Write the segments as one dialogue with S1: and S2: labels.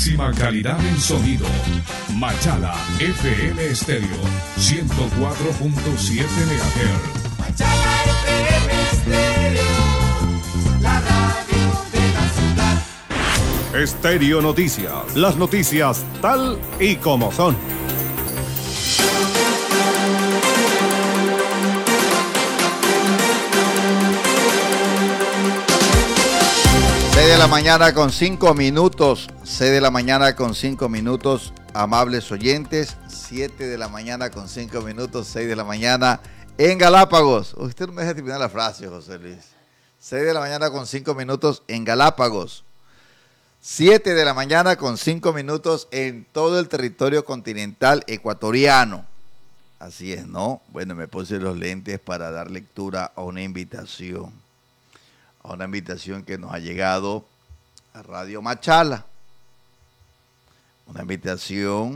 S1: máxima calidad en sonido. Machala FM Estéreo 104.7 MHz.
S2: Machala FM Estéreo, la radio de la ciudad.
S3: Estéreo Noticias, las noticias tal y como son.
S4: De la mañana con 5 minutos, 6 de la mañana con 5 minutos, amables oyentes, 7 de la mañana con 5 minutos, 6 de la mañana en Galápagos. Usted no me deja terminar la frase, José Luis. 6 de la mañana con 5 minutos en Galápagos. 7 de la mañana con 5 minutos en todo el territorio continental ecuatoriano. Así es, ¿no? Bueno, me puse los lentes para dar lectura a una invitación que nos ha llegado a Radio Machala, una invitación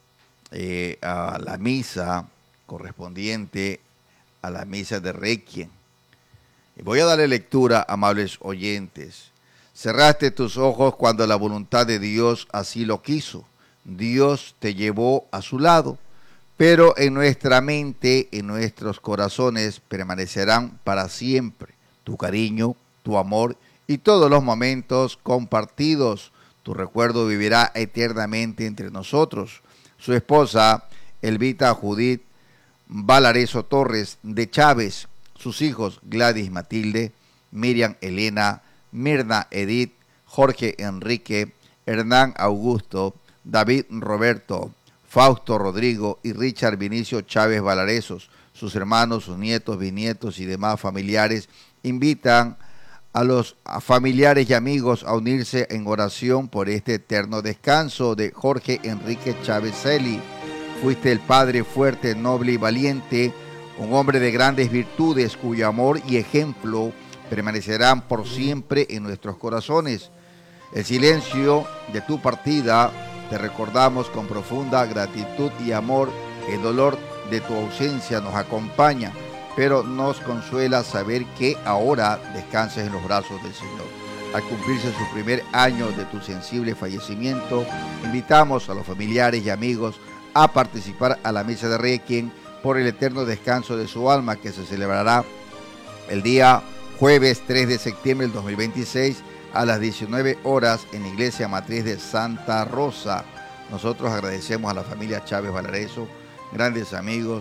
S4: a la misa correspondiente a la misa de Requiem. Y voy a darle lectura, amables oyentes. Cerraste tus ojos cuando la voluntad de Dios así lo quiso. Dios te llevó a su lado, pero en nuestra mente, en nuestros corazones permanecerán para siempre tu cariño, tu amor y todos los momentos compartidos. Tu recuerdo vivirá eternamente entre nosotros. Su esposa, Elvita Judith Valareso Torres de Chávez, sus hijos Gladys Matilde, Miriam Elena, Mirna Edith, Jorge Enrique, Hernán Augusto, David Roberto, Fausto Rodrigo y Richard Vinicio Chávez Valaresos, sus hermanos, sus nietos, bisnietos y demás familiares invitan a los familiares y amigos a unirse en oración por este eterno descanso de Jorge Enrique Chávez Celi. Fuiste el padre fuerte, noble y valiente, un hombre de grandes virtudes cuyo amor y ejemplo permanecerán por siempre en nuestros corazones. El silencio de tu partida te recordamos con profunda gratitud y amor. El dolor de tu ausencia nos acompaña, pero nos consuela saber que ahora descansas en los brazos del Señor. Al cumplirse su primer año de tu sensible fallecimiento, invitamos a los familiares y amigos a participar a la misa de Requiem por el eterno descanso de su alma, que se celebrará el día jueves 3 de septiembre del 2026 a las 19 horas en la Iglesia Matriz de Santa Rosa. Nosotros agradecemos a la familia Chávez Valareso, grandes amigos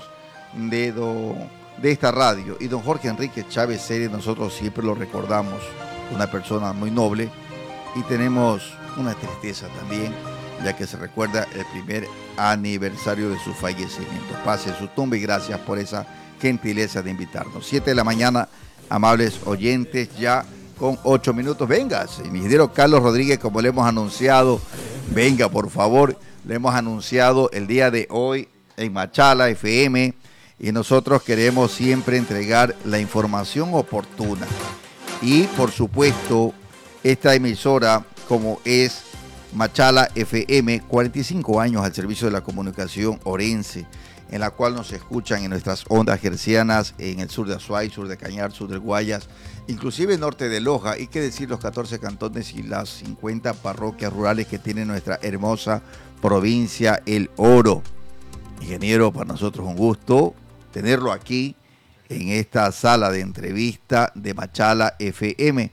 S4: de esta radio, y don Jorge Enrique Chávez Celi, nosotros siempre lo recordamos, una persona muy noble, y tenemos una tristeza también, ya que se recuerda el primer aniversario de su fallecimiento. Pase su tumba y gracias por esa gentileza de invitarnos. 7 de la mañana, amables oyentes, ya con 8 minutos. Venga, mi ingeniero Carlos Rodríguez, como le hemos anunciado, venga por favor, le hemos anunciado el día de hoy en Machala FM, y nosotros queremos siempre entregar la información oportuna. Y por supuesto, esta emisora, como es Machala FM, 45 años al servicio de la comunicación orense, en la cual nos escuchan en nuestras ondas hercianas en el sur de Azuay, sur de Cañar, sur del Guayas, inclusive el norte de Loja, y qué decir los 14 cantones y las 50 parroquias rurales que tiene nuestra hermosa provincia El Oro. Ingeniero, para nosotros un gusto tenerlo aquí en esta sala de entrevista de Machala FM.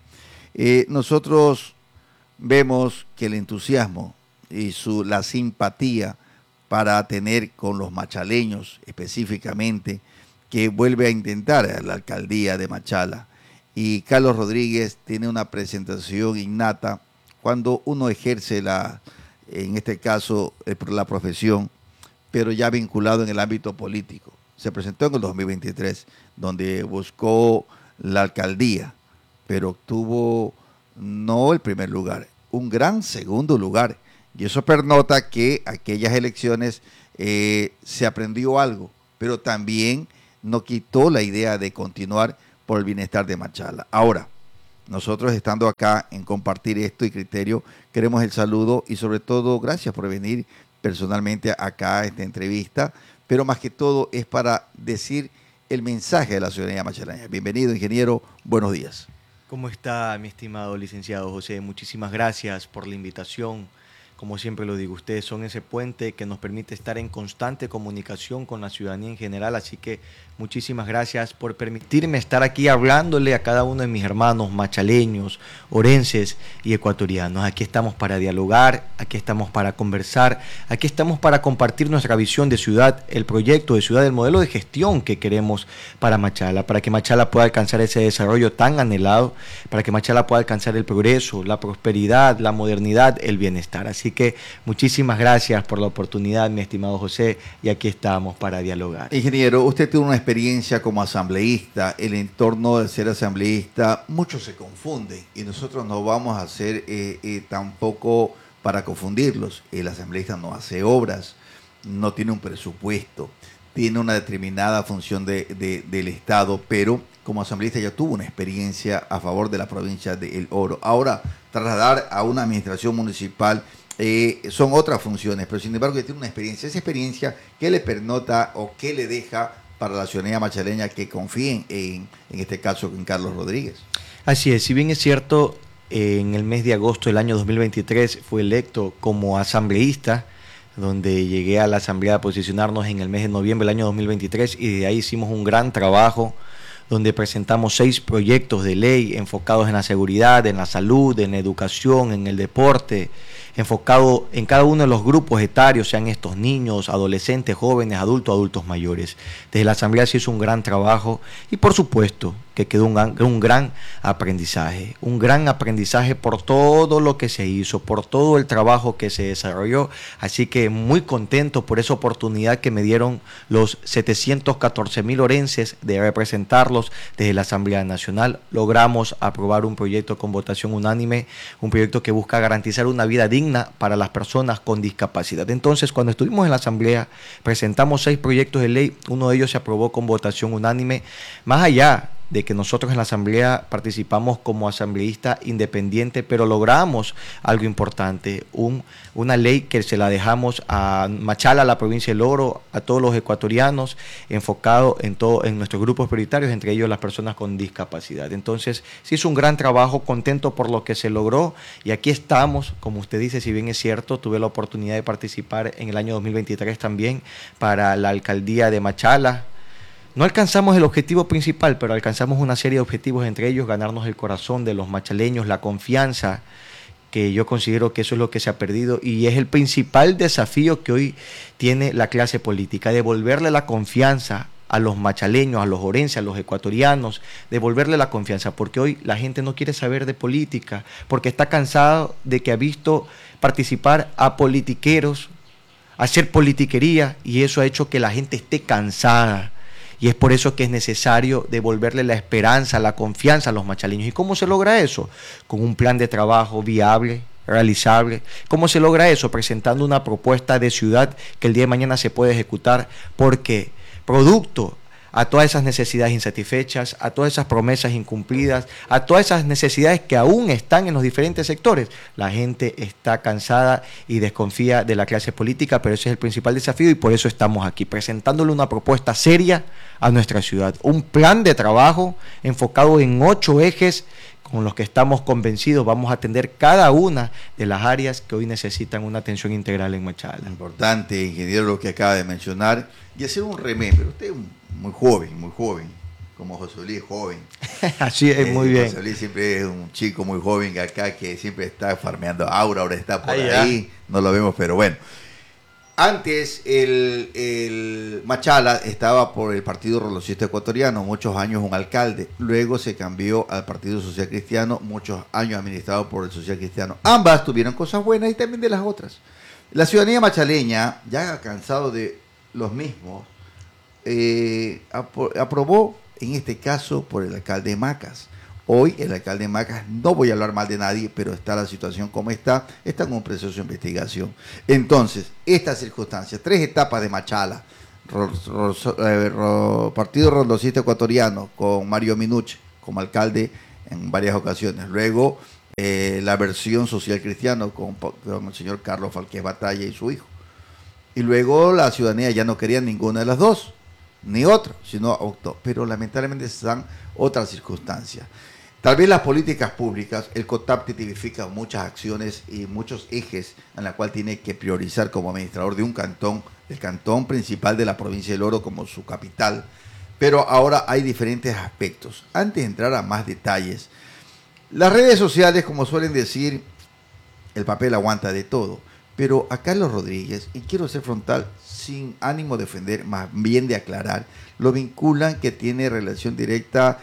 S4: Nosotros vemos que el entusiasmo y la simpatía para tener con los machaleños específicamente, que vuelve a intentar la alcaldía de Machala. Y Carlos Rodríguez tiene una presentación innata cuando uno ejerce en este caso, la profesión, pero ya vinculado en el ámbito político. Se presentó en el 2023, donde buscó la alcaldía, pero obtuvo no el primer lugar, un gran segundo lugar. Y eso pernota que aquellas elecciones se aprendió algo, pero también no quitó la idea de continuar por el bienestar de Machala. Ahora, nosotros estando acá en compartir esto y criterio, queremos el saludo y sobre todo gracias por venir personalmente acá a esta entrevista, pero más que todo es para decir el mensaje de la ciudadanía machalaña. Bienvenido, ingeniero, buenos días.
S5: ¿Cómo está, mi estimado licenciado José? Muchísimas gracias por la invitación. como siempre lo digo, ustedes son ese puente que nos permite estar en constante comunicación con la ciudadanía en general, así que muchísimas gracias por permitirme estar aquí hablándole a cada uno de mis hermanos machaleños, orenses y ecuatorianos. Aquí estamos para dialogar, aquí estamos para conversar, aquí estamos para compartir nuestra visión de ciudad, el proyecto de ciudad, el modelo de gestión que queremos para Machala, para que Machala pueda alcanzar ese desarrollo tan anhelado, para que Machala pueda alcanzar el progreso, la prosperidad, la modernidad, el bienestar. Así que muchísimas gracias por la oportunidad, mi estimado José, y aquí estamos para dialogar.
S4: Ingeniero, usted tiene una experiencia como asambleísta. El entorno de ser asambleísta, muchos se confunden y nosotros no vamos a hacer tampoco para confundirlos. El asambleísta no hace obras, no tiene un presupuesto, tiene una determinada función del Estado, pero como asambleísta ya tuvo una experiencia a favor de la provincia de El Oro. Ahora, trasladar a una administración municipal son otras funciones, pero sin embargo ya tiene una experiencia. Esa experiencia, ¿qué le pernota o qué le deja para la ciudadanía machaleña que confíen en este caso en Carlos Rodríguez?
S5: Así es, si bien es cierto, en el mes de agosto del año 2023 fue electo como asambleísta, donde llegué a la asamblea a posicionarnos en el mes de noviembre del año 2023 y de ahí hicimos un gran trabajo donde presentamos 6 proyectos de ley enfocados en la seguridad, en la salud, en la educación, en el deporte, enfocado en cada uno de los grupos etarios, sean estos niños, adolescentes, jóvenes, adultos mayores. Desde la Asamblea se hizo un gran trabajo y por supuesto que quedó un gran aprendizaje por todo lo que se hizo, por todo el trabajo que se desarrolló. Así que muy contento por esa oportunidad que me dieron los 714,000 orenses de representarlos desde la Asamblea Nacional. Logramos aprobar un proyecto con votación unánime, un proyecto que busca garantizar una vida digna para las personas con discapacidad. Entonces, cuando estuvimos en la Asamblea, presentamos 6 proyectos de ley, uno de ellos se aprobó con votación unánime, más allá de que nosotros en la Asamblea participamos como asambleísta independiente, pero logramos algo importante, una ley que se la dejamos a Machala, a la provincia del Oro, a todos los ecuatorianos, enfocado en nuestros grupos prioritarios, entre ellos las personas con discapacidad. Entonces, se hizo un gran trabajo, contento por lo que se logró, y aquí estamos, como usted dice, si bien es cierto, tuve la oportunidad de participar en el año 2023 también para la alcaldía de Machala. No alcanzamos el objetivo principal, pero alcanzamos una serie de objetivos, entre ellos ganarnos el corazón de los machaleños, la confianza, que yo considero que eso es lo que se ha perdido y es el principal desafío que hoy tiene la clase política, devolverle la confianza a los machaleños, a los orenses, a los ecuatorianos, devolverle la confianza, porque hoy la gente no quiere saber de política, porque está cansado de que ha visto participar a politiqueros, hacer politiquería, y eso ha hecho que la gente esté cansada. Y es por eso que es necesario devolverle la esperanza, la confianza a los machaleños. ¿Y cómo se logra eso? Con un plan de trabajo viable, realizable. ¿Cómo se logra eso? Presentando una propuesta de ciudad que el día de mañana se puede ejecutar, porque producto a todas esas necesidades insatisfechas, a todas esas promesas incumplidas, a todas esas necesidades que aún están en los diferentes sectores. La gente está cansada y desconfía de la clase política, pero ese es el principal desafío y por eso estamos aquí, presentándole una propuesta seria a nuestra ciudad. Un plan de trabajo enfocado en 8 ejes con los que estamos convencidos vamos a atender cada una de las áreas que hoy necesitan una atención integral en Machala.
S4: Importante, ingeniero, lo que acaba de mencionar. Y hacer un remembro. Usted es muy joven, como José Luis es joven.
S5: Así es, muy bien.
S4: José Luis siempre es un chico muy joven acá que siempre está farmeando aura, ahora está por ahí, no lo vemos, pero bueno. Antes el Machala estaba por el Partido Rolocista Ecuatoriano, muchos años un alcalde, luego se cambió al Partido Social Cristiano, muchos años administrado por el Social Cristiano. Ambas tuvieron cosas buenas y también de las otras. La ciudadanía machaleña, ya cansado de los mismos, aprobó en este caso por el alcalde Macas. Hoy el alcalde Macas, no voy a hablar mal de nadie, pero está la situación como está en un proceso de investigación. Entonces, estas circunstancias, 3 etapas de Machala, Partido Rondocista Ecuatoriano con Mario Minuche como alcalde en varias ocasiones, luego la versión Social Cristiano con el señor Carlos Falquez Batalla y su hijo, y luego la ciudadanía ya no quería ninguna de las dos, ni otra, sino optó, pero lamentablemente están otras circunstancias. Tal vez las políticas públicas, el COTAP te tipifica muchas acciones y muchos ejes en la cual tiene que priorizar como administrador de un cantón, el cantón principal de la provincia del Oro como su capital. Pero ahora hay diferentes aspectos. Antes de entrar a más detalles, las redes sociales, como suelen decir, el papel aguanta de todo. Pero a Carlos Rodríguez, y quiero ser frontal, sin ánimo de ofender, más bien de aclarar, lo vinculan que tiene relación directa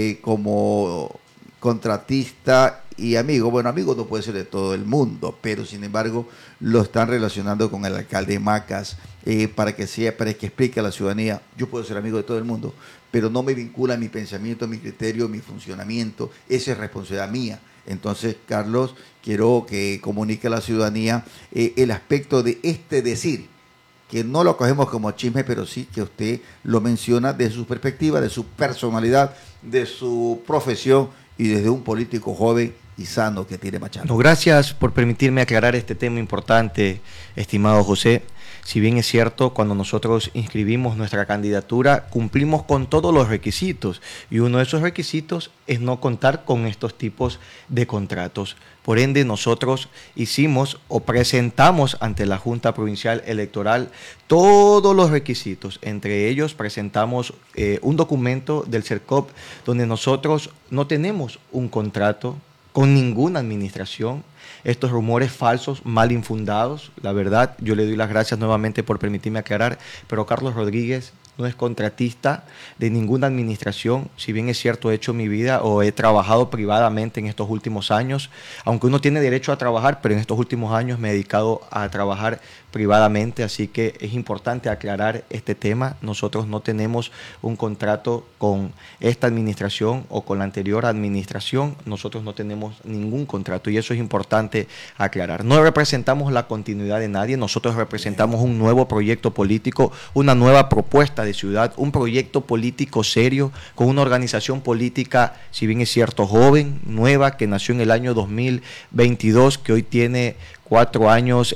S4: como contratista y amigo. Bueno, amigo no puede ser de todo el mundo, pero sin embargo lo están relacionando con el alcalde Macas para que explique a la ciudadanía: yo puedo ser amigo de todo el mundo, pero no me vincula mi pensamiento, mi criterio, mi funcionamiento. Esa es responsabilidad mía. Entonces, Carlos, quiero que comunique a la ciudadanía el aspecto de este decir, que no lo cogemos como chisme, pero sí que usted lo menciona desde su perspectiva, de su personalidad, de su profesión y desde un político joven y sano que tiene Machala.
S5: No, gracias por permitirme aclarar este tema importante, estimado José. Si bien es cierto, cuando nosotros inscribimos nuestra candidatura, cumplimos con todos los requisitos, y uno de esos requisitos es no contar con estos tipos de contratos. Por ende, nosotros hicimos o presentamos ante la Junta Provincial Electoral todos los requisitos. Entre ellos presentamos un documento del CERCOP donde nosotros no tenemos un contrato con ninguna administración. Estos rumores falsos, mal infundados, la verdad, yo le doy las gracias nuevamente por permitirme aclarar, pero Carlos Rodríguez no es contratista de ninguna administración. Si bien es cierto, he hecho mi vida o he trabajado privadamente en estos últimos años, aunque uno tiene derecho a trabajar, pero en estos últimos años me he dedicado a trabajar privadamente, así que es importante aclarar este tema. Nosotros no tenemos un contrato con esta administración o con la anterior administración, nosotros no tenemos ningún contrato y eso es importante aclarar. No representamos la continuidad de nadie, nosotros representamos un nuevo proyecto político, una nueva propuesta de ciudad, un proyecto político serio, con una organización política, si bien es cierto, joven, nueva, que nació en el año 2022, que hoy tiene 4 años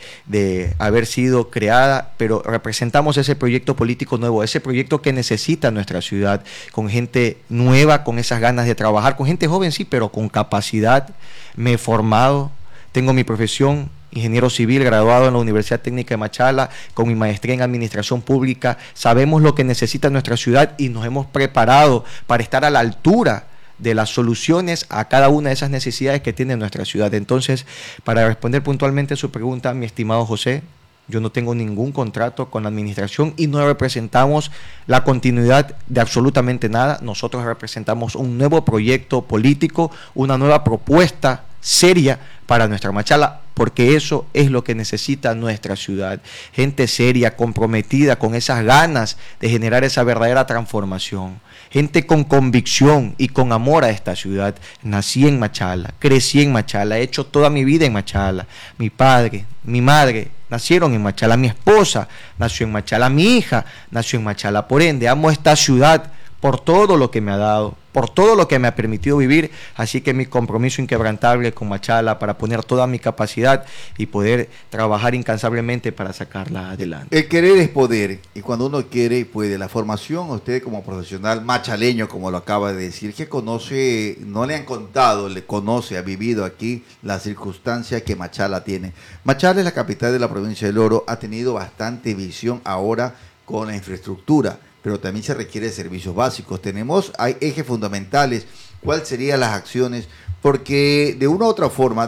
S5: de haber sido creada, pero representamos ese proyecto político nuevo, ese proyecto que necesita nuestra ciudad, con gente nueva, con esas ganas de trabajar, con gente joven sí, pero con capacidad. Me he formado, tengo mi profesión, ingeniero civil, graduado en la Universidad Técnica de Machala, con mi maestría en Administración Pública. Sabemos lo que necesita nuestra ciudad y nos hemos preparado para estar a la altura de las soluciones a cada una de esas necesidades que tiene nuestra ciudad. Entonces, para responder puntualmente a su pregunta, mi estimado José, yo no tengo ningún contrato con la administración y no representamos la continuidad de absolutamente nada. Nosotros representamos un nuevo proyecto político, una nueva propuesta seria para nuestra Machala, porque eso es lo que necesita nuestra ciudad. Gente seria, comprometida, con esas ganas de generar esa verdadera transformación. Gente con convicción y con amor a esta ciudad. Nací en Machala, crecí en Machala, he hecho toda mi vida en Machala. Mi padre, mi madre nacieron en Machala, mi esposa nació en Machala, mi hija nació en Machala. Por ende, amo esta ciudad por todo lo que me ha dado, por todo lo que me ha permitido vivir, así que mi compromiso inquebrantable con Machala para poner toda mi capacidad y poder trabajar incansablemente para sacarla adelante.
S4: El querer es poder, y cuando uno quiere y puede. La formación, usted como profesional machaleño, como lo acaba de decir, que conoce, no le han contado, le conoce, ha vivido aquí la circunstancia que Machala tiene. Machala es la capital de la provincia del Oro, ha tenido bastante visión ahora con la infraestructura, pero también se requiere de servicios básicos. Hay ejes fundamentales. ¿Cuáles serían las acciones? Porque de una u otra forma,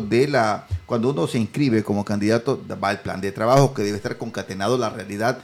S4: cuando uno se inscribe como candidato, va el plan de trabajo que debe estar concatenado a la realidad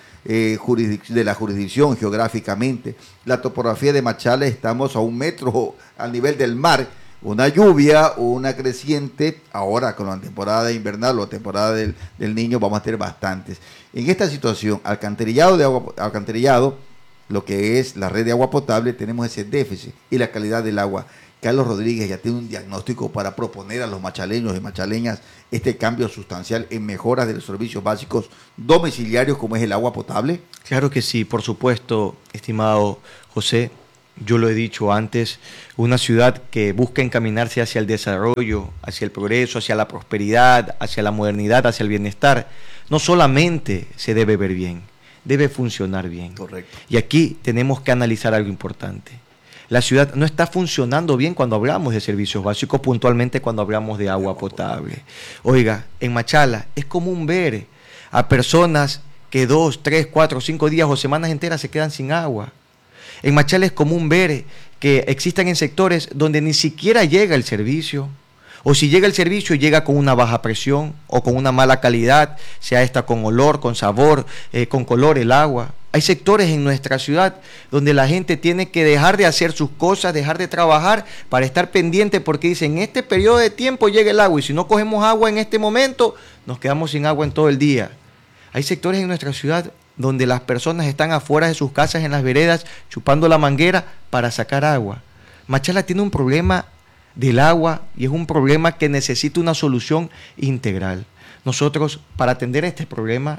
S4: de la jurisdicción geográficamente. La topografía de Machala, estamos a 1 metro al nivel del mar. Una lluvia o una creciente, ahora con la temporada invernal o temporada del niño vamos a tener bastantes. En esta situación, alcantarillado, lo que es la red de agua potable, tenemos ese déficit y la calidad del agua. Carlos Rodríguez ya tiene un diagnóstico para proponer a los machaleños y machaleñas este cambio sustancial en mejoras de los servicios básicos domiciliarios como es el agua potable.
S5: Claro que sí, por supuesto, estimado José. Yo lo he dicho antes, una ciudad que busca encaminarse hacia el desarrollo, hacia el progreso, hacia la prosperidad, hacia la modernidad, hacia el bienestar, no solamente se debe ver bien, debe funcionar bien.
S4: Correcto.
S5: Y aquí tenemos que analizar algo importante. la ciudad no está funcionando bien cuando hablamos de servicios básicos, puntualmente cuando hablamos de agua potable. Oiga, en Machala es común ver a personas que 2, 3, 4, 5 días o semanas enteras se quedan sin agua. En Machala es común ver que existan en sectores donde ni siquiera llega el servicio, o si llega el servicio llega con una baja presión o con una mala calidad, sea esta con olor, con sabor, con color el agua. Hay sectores en nuestra ciudad donde la gente tiene que dejar de hacer sus cosas, dejar de trabajar para estar pendiente porque dicen, en este periodo de tiempo llega el agua y si no cogemos agua en este momento, nos quedamos sin agua en todo el día. Hay sectores en nuestra ciudad donde las personas están afuera de sus casas en las veredas chupando la manguera para sacar agua. Machala tiene un problema del agua y es un problema que necesita una solución integral. Nosotros, para atender este problema,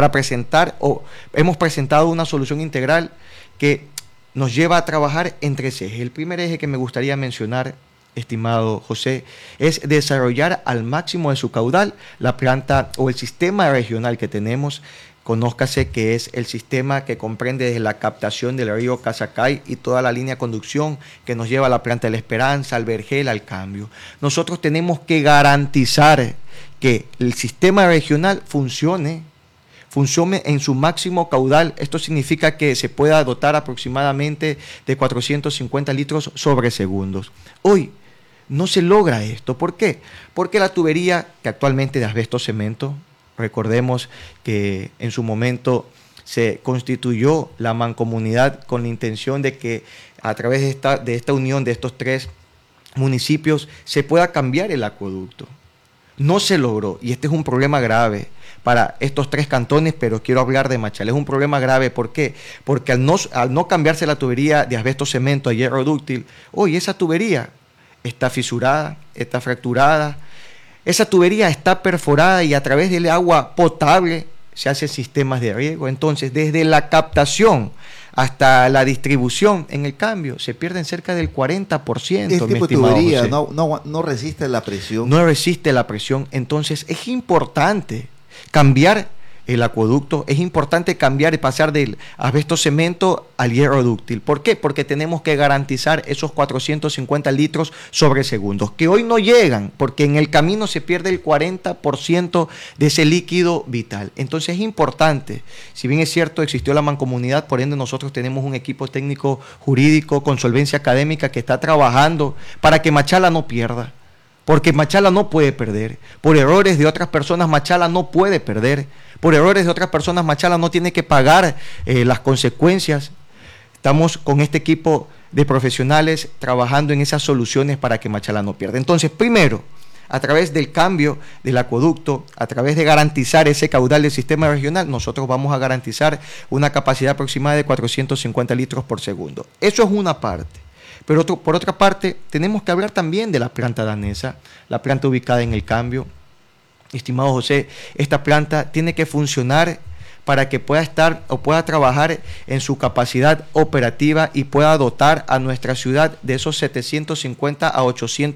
S5: hemos presentado una solución integral que nos lleva a trabajar en 3 ejes. El primer eje que me gustaría mencionar, estimado José, es desarrollar al máximo de su caudal la planta o el sistema regional que tenemos. Conózcase que es el sistema que comprende desde la captación del río Casacay y toda la línea de conducción que nos lleva a la planta de La Esperanza, al Vergel, al Cambio. Nosotros tenemos que garantizar que el sistema regional funcione en su máximo caudal. Esto significa que se pueda dotar aproximadamente de 450 litros sobre segundos. Hoy no se logra esto. ¿Por qué? Porque la tubería, que actualmente de asbesto cemento, recordemos que en su momento se constituyó la mancomunidad con la intención de que a través de esta unión de estos 3 municipios se pueda cambiar el acueducto. No se logró y este es un problema grave para estos 3 cantones, pero quiero hablar de Machala. Es un problema grave, ¿por qué? Porque al no cambiarse la tubería de asbesto cemento a hierro dúctil, hoy esa tubería está fisurada, está fracturada, esa tubería está perforada y a través del agua potable se hacen sistemas de riego. Entonces, desde la captación hasta la distribución en el Cambio, se pierden cerca del 40%.
S4: Este tipo de tubería no resiste la presión.
S5: No resiste la presión. Entonces, es importante cambiar el acueducto, es importante cambiar y pasar del asbesto cemento al hierro dúctil. ¿Por qué? Porque tenemos que garantizar esos 450 litros sobre segundos, que hoy no llegan, porque en el camino se pierde el 40% de ese líquido vital. Entonces es importante, si bien es cierto, existió la mancomunidad, por ende nosotros tenemos un equipo técnico jurídico con solvencia académica que está trabajando para que Machala no pierda. Porque Machala no puede perder. Por errores de otras personas, Machala no puede perder. Por errores de otras personas, Machala no tiene que pagar las consecuencias. Estamos con este equipo de profesionales trabajando en esas soluciones para que Machala no pierda. Entonces, primero, a través del cambio del acueducto, a través de garantizar ese caudal del sistema regional, nosotros vamos a garantizar una capacidad aproximada de 450 litros por segundo. Eso es una parte. Pero por otra parte, tenemos que hablar también de la planta danesa, la planta ubicada en el Cambio. Estimado José, esta planta tiene que funcionar para que pueda estar o pueda trabajar en su capacidad operativa y pueda dotar a nuestra ciudad de esos 750 a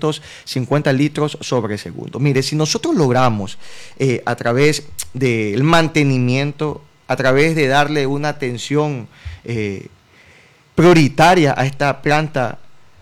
S5: 850 litros sobre segundo. Mire, si nosotros logramos a través del mantenimiento, a través de darle una atención prioritaria a esta planta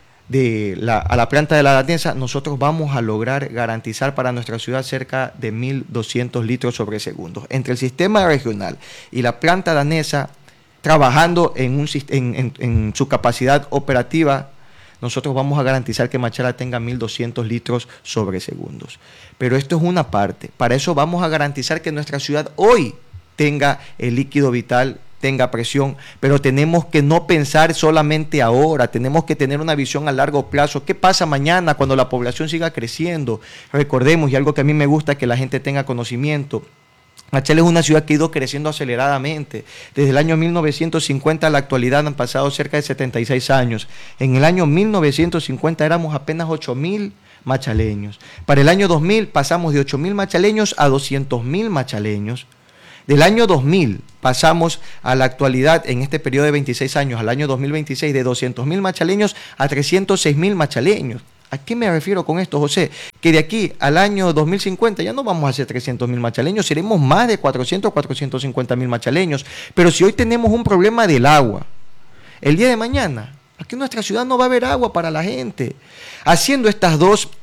S5: a la planta de la danesa, nosotros vamos a lograr garantizar para nuestra ciudad cerca de 1.200 litros sobre segundos. Entre el sistema regional y la planta danesa, trabajando en su capacidad operativa, nosotros vamos a garantizar que Machala tenga 1.200 litros sobre segundos. Pero esto es una parte. Para eso vamos a garantizar que nuestra ciudad hoy tenga el líquido vital, tenga presión, pero tenemos que no pensar solamente ahora, tenemos que tener una visión a largo plazo. ¿Qué pasa mañana cuando la población siga creciendo? Recordemos, y algo que a mí me gusta que la gente tenga conocimiento, Machala es una ciudad que ha ido creciendo aceleradamente. Desde el año 1950 a la actualidad han pasado cerca de 76 años. En el año 1950 éramos apenas 8.000 machaleños. Para el año 2000 pasamos de 8.000 machaleños a 200.000 machaleños. Del año 2000 pasamos a la actualidad, en este periodo de 26 años, al año 2026, de 200.000 machaleños a 306.000 machaleños. ¿A qué me refiero con esto, José? Que de aquí al año 2050 ya no vamos a ser 300.000 machaleños, seremos más de 450.000 machaleños. Pero si hoy tenemos un problema del agua, el día de mañana Aquí en nuestra ciudad no va a haber agua para la gente. Haciendo estos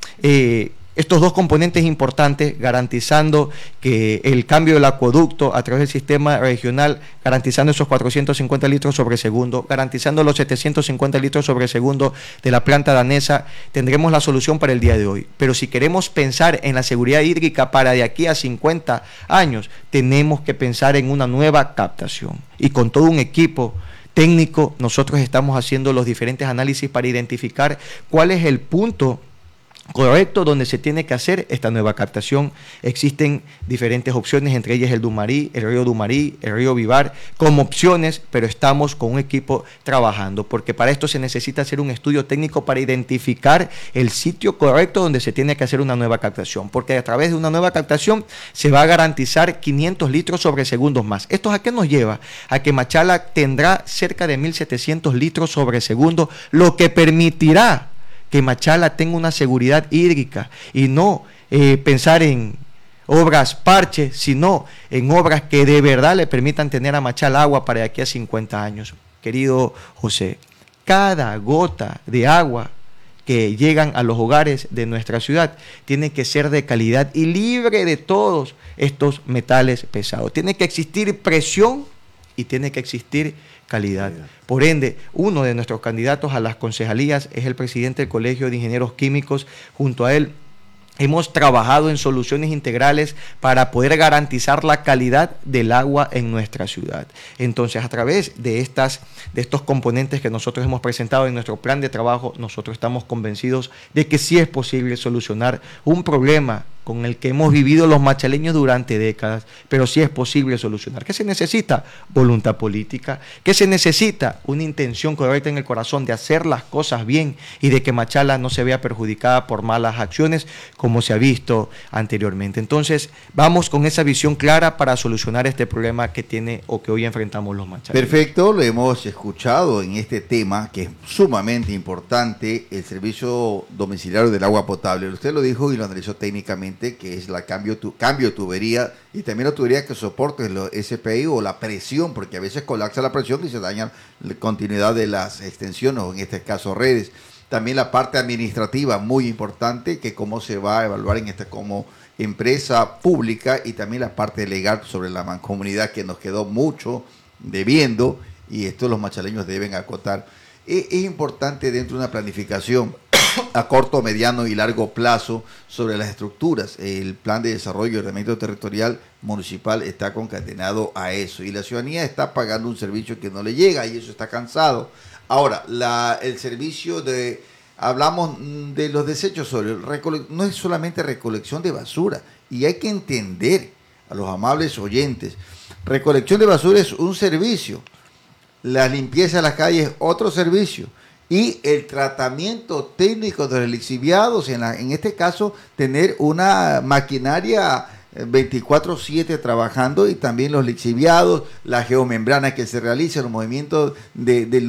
S5: dos componentes importantes, garantizando que el cambio del acueducto a través del sistema regional, garantizando esos 450 litros sobre segundo, garantizando los 750 litros sobre segundo de la planta danesa, tendremos la solución para el día de hoy. Pero si queremos pensar en la seguridad hídrica para de aquí a 50 años, tenemos que pensar en una nueva captación. Y con todo un equipo técnico, nosotros estamos haciendo los diferentes análisis para identificar cuál es el punto correcto donde se tiene que hacer esta nueva captación. Existen diferentes opciones, entre ellas el Dumarí, el río Dumarí, el río Vivar, como opciones, pero estamos con un equipo trabajando, porque para esto se necesita hacer un estudio técnico para identificar el sitio correcto donde se tiene que hacer una nueva captación, porque a través de una nueva captación se va a garantizar 500 litros sobre segundos más. ¿Esto a qué nos lleva? A que Machala tendrá cerca de 1.700 litros sobre segundo, lo que permitirá que Machala tenga una seguridad hídrica y no pensar en obras parches, sino en obras que de verdad le permitan tener a Machala agua para de aquí a 50 años. Querido José, cada gota de agua que llegan a los hogares de nuestra ciudad tiene que ser de calidad y libre de todos estos metales pesados. Tiene que existir presión y tiene que existir calidad. Por ende, uno de nuestros candidatos a las concejalías es el presidente del Colegio de Ingenieros Químicos. Junto a él hemos trabajado en soluciones integrales para poder garantizar la calidad del agua en nuestra ciudad. Entonces, a través de estos componentes que nosotros hemos presentado en nuestro plan de trabajo, nosotros estamos convencidos de que sí es posible solucionar un problema con el que hemos vivido los machaleños durante décadas, pero sí es posible solucionar. ¿Qué se necesita? Voluntad política. ¿Qué se necesita? Una intención correcta en el corazón de hacer las cosas bien y de que Machala no se vea perjudicada por malas acciones como se ha visto anteriormente. Entonces, vamos con esa visión clara para solucionar este problema que tiene o que hoy enfrentamos los machaleños.
S4: Perfecto, lo hemos escuchado en este tema que es sumamente importante, el servicio domiciliario del agua potable. Usted lo dijo y lo analizó técnicamente, que es la cambio de tubería y también la tubería que soporte los SPI o la presión, porque a veces colapsa la presión y se daña la continuidad de las extensiones o en este caso redes. También la parte administrativa muy importante, que cómo se va a evaluar en como empresa pública, y también la parte legal sobre la mancomunidad que nos quedó mucho debiendo y esto los machaleños deben acotar. Es importante dentro de una planificación a corto, mediano y largo plazo sobre las estructuras. El plan de desarrollo y ordenamiento territorial municipal está concatenado a eso y la ciudadanía está pagando un servicio que no le llega y eso está cansado. Ahora, el servicio hablamos de los desechos sólidos, no es solamente recolección de basura y hay que entender a los amables oyentes, recolección de basura es un servicio, la limpieza de las calles otro servicio, y el tratamiento técnico de los lixiviados, en este caso tener una maquinaria 24/7 trabajando, y también los lixiviados, la geomembrana que se realiza, los movimientos de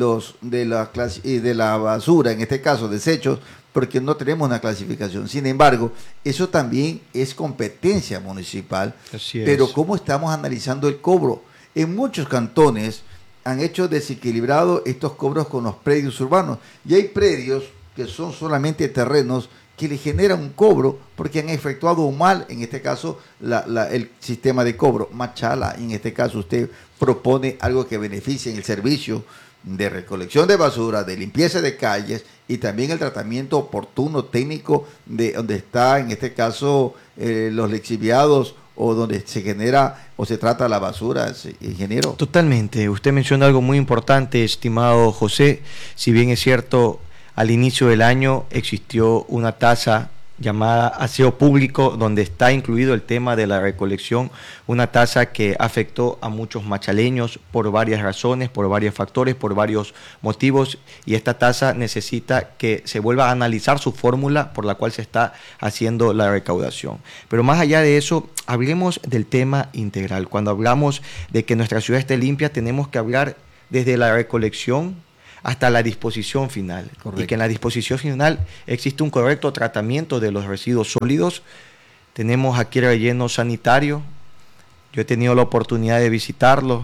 S4: la basura, en este caso desechos, porque no tenemos una clasificación. Sin embargo, eso también es competencia municipal.
S5: Así es.
S4: Pero ¿cómo estamos analizando el cobro? En muchos cantones han hecho desequilibrado estos cobros con los predios urbanos. Y hay predios que son solamente terrenos que le generan un cobro porque han efectuado un mal, en este caso el sistema de cobro. Machala, en este caso usted propone algo que beneficie en el servicio de recolección de basura, de limpieza de calles y también el tratamiento oportuno técnico de donde está, en este caso, los lixiviados o donde se genera o se trata la basura, ingeniero.
S5: Totalmente. Usted menciona algo muy importante, estimado José. Si bien es cierto, al inicio del año existió una tasa llamada aseo público, donde está incluido el tema de la recolección, una tasa que afectó a muchos machaleños por varias razones, por varios factores, por varios motivos, y esta tasa necesita que se vuelva a analizar su fórmula por la cual se está haciendo la recaudación. Pero más allá de eso, hablemos del tema integral. Cuando hablamos de que nuestra ciudad esté limpia, tenemos que hablar desde la recolección hasta la disposición final. Correcto. Y que en la disposición final existe un correcto tratamiento de los residuos sólidos. Tenemos aquí el relleno sanitario. Yo he tenido la oportunidad de visitarlo.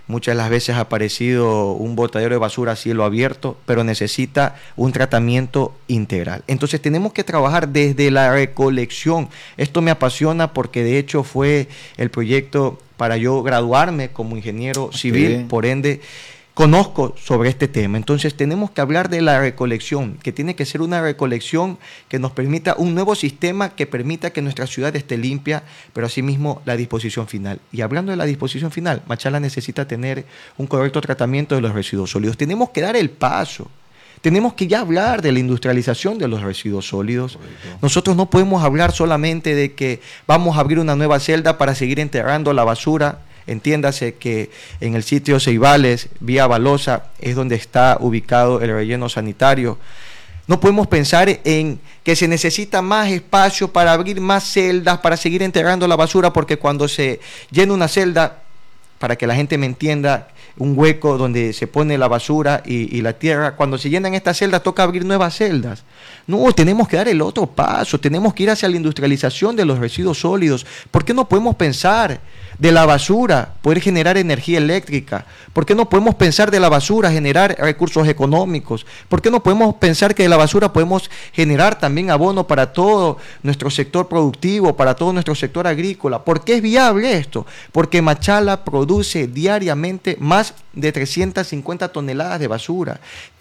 S5: muchas de las veces ha aparecido un botadero de basura a cielo abierto, pero necesita un tratamiento integral. Entonces tenemos que trabajar desde la recolección. Esto me apasiona porque de hecho fue el proyecto para yo graduarme como ingeniero civil, por ende conozco sobre este tema. Entonces tenemos que hablar de la recolección, que tiene que ser una recolección que nos permita un nuevo sistema que permita que nuestra ciudad esté limpia, pero asimismo la disposición final. Y hablando de la disposición final, Machala necesita tener un correcto tratamiento de los residuos sólidos. Tenemos que dar el paso. Tenemos que ya hablar de la industrialización de los residuos sólidos. Nosotros no podemos hablar solamente de que vamos a abrir una nueva celda para seguir enterrando la basura. Entiéndase que en el sitio Ceibales, vía Balosa, es donde está ubicado el relleno sanitario. No podemos pensar en que se necesita más espacio para abrir más celdas, para seguir enterrando la basura, porque cuando se llena una celda, para que la gente me entienda, un hueco donde se pone la basura y la tierra, cuando se llenan estas celdas toca abrir nuevas celdas. No, tenemos que dar el otro paso, tenemos que ir hacia la industrialización de los residuos sólidos. ¿Por qué no podemos pensar de la basura poder generar energía eléctrica? ¿Por qué no podemos pensar de la basura generar recursos económicos? ¿Por qué no podemos pensar que de la basura podemos generar también abono para todo nuestro sector productivo, para todo nuestro sector agrícola? ¿Por qué es viable esto? Porque Machala produce diariamente más de 350 toneladas de basura.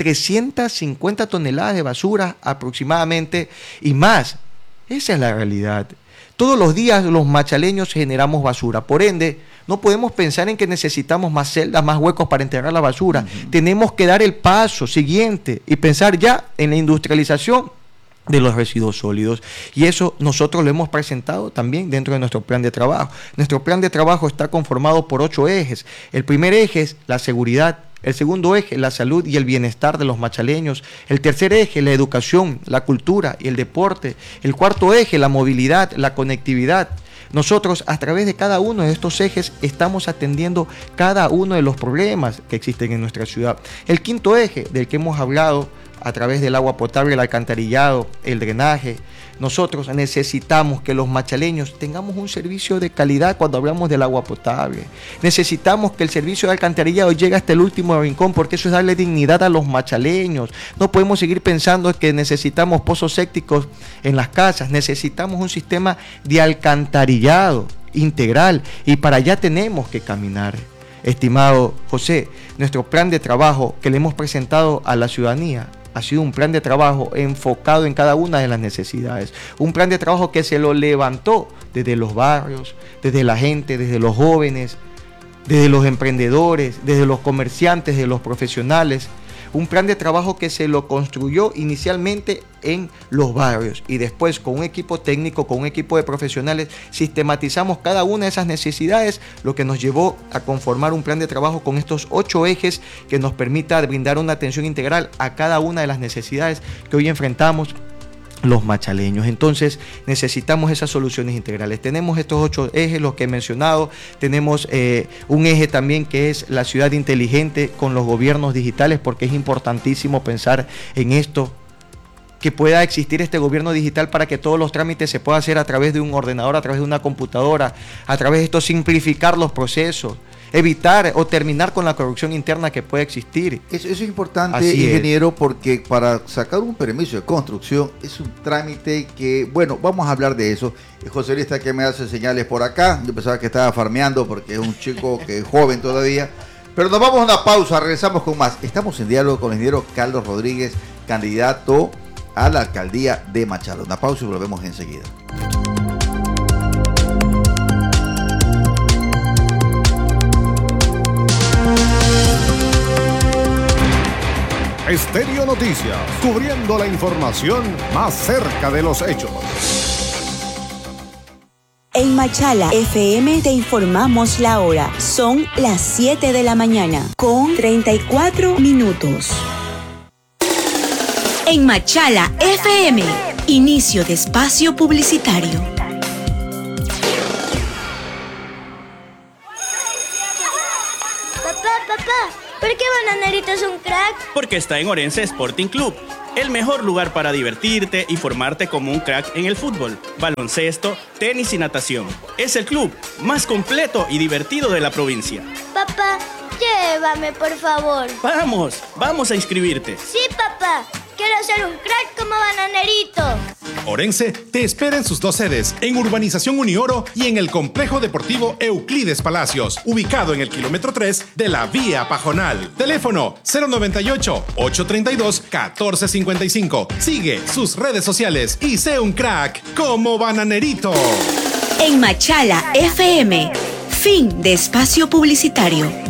S5: 350 toneladas de basura aproximadamente y más. Esa es la realidad. Todos los días los machaleños generamos basura. Por ende, no podemos pensar en que necesitamos más celdas, más huecos para enterrar la basura. Tenemos que dar el paso siguiente y pensar ya en la industrialización de los residuos sólidos. Y eso nosotros lo hemos presentado también dentro de nuestro plan de trabajo. Nuestro plan de trabajo está conformado por 8 ejes. El primer eje es la seguridad. El segundo eje, la salud y el bienestar de los machaleños. El tercer eje, la educación, la cultura y el deporte. El cuarto eje, la movilidad, la conectividad. Nosotros, a través de cada uno de estos ejes, estamos atendiendo cada uno de los problemas que existen en nuestra ciudad. El quinto eje, del que hemos hablado, a través del agua potable, el alcantarillado, el drenaje. Nosotros necesitamos que los machaleños tengamos un servicio de calidad cuando hablamos del agua potable. Necesitamos que el servicio de alcantarillado llegue hasta el último rincón, porque eso es darle dignidad a los machaleños. No podemos seguir pensando que necesitamos pozos sépticos en las casas. Necesitamos un sistema de alcantarillado integral y para allá tenemos que caminar. Estimado José, nuestro plan de trabajo que le hemos presentado a la ciudadanía ha sido un plan de trabajo enfocado en cada una de las necesidades. Un plan de trabajo que se lo levantó desde los barrios, desde la gente, desde los jóvenes, desde los emprendedores, desde los comerciantes, desde los profesionales. Un plan de trabajo que se lo construyó inicialmente en los barrios y después con un equipo técnico, con un equipo de profesionales, sistematizamos cada una de esas necesidades, lo que nos llevó a conformar un plan de trabajo con estos 8 ejes que nos permita brindar una atención integral a cada una de las necesidades que hoy enfrentamos los machaleños. Entonces necesitamos esas soluciones integrales. Tenemos estos 8 ejes, los que he mencionado. Tenemos un eje también que es la ciudad inteligente con los gobiernos digitales, porque es importantísimo pensar en esto, que pueda existir este gobierno digital para que todos los trámites se puedan hacer a través de un ordenador, a través de una computadora, a través de esto simplificar los procesos, evitar o terminar con la corrupción interna que puede existir.
S4: Eso es importante, ingeniero, porque para sacar un permiso de construcción es un trámite que, bueno, vamos a hablar de eso. José Luis está que me hace señales por acá. Yo pensaba que estaba farmeando porque es un chico que es joven todavía. Pero nos vamos a una pausa, regresamos con más. Estamos en diálogo con el ingeniero Carlos Rodríguez, candidato a la alcaldía de Machala. Una pausa y volvemos enseguida.
S3: Estéreo Noticias, cubriendo la información más cerca de los hechos.
S6: En Machala FM te informamos la hora. Son las 7 de la mañana con 34 minutos. En Machala FM, inicio de espacio publicitario.
S7: Papá, ¿por qué Bananerito es un crack?
S8: Porque está en Orense Sporting Club, el mejor lugar para divertirte y formarte como un crack en el fútbol, baloncesto, tenis y natación. Es el club más completo y divertido de la provincia.
S7: Papá, Llévame, por favor.
S8: Vamos a inscribirte.
S7: Sí, papá. Quiero ser un crack como Bananerito.
S9: Orense te espera en sus 2 sedes, en Urbanización Unioro y en el Complejo Deportivo Euclides Palacios, ubicado en el kilómetro 3 de la Vía Pajonal. Teléfono 098-832-1455. Sigue sus redes sociales y sé un crack como Bananerito.
S6: En Machala FM, fin de espacio publicitario.